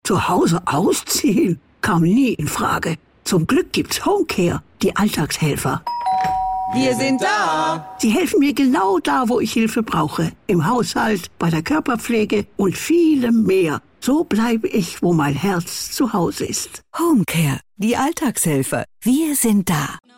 Zu Hause ausziehen kam nie in Frage. Zum Glück gibt's Homecare, die Alltagshelfer. Wir sind da. Sie helfen mir genau da, wo ich Hilfe brauche. Im Haushalt, bei der Körperpflege und vielem mehr. So bleibe ich, wo mein Herz zu Hause ist. Homecare, die Alltagshelfer. Wir sind da.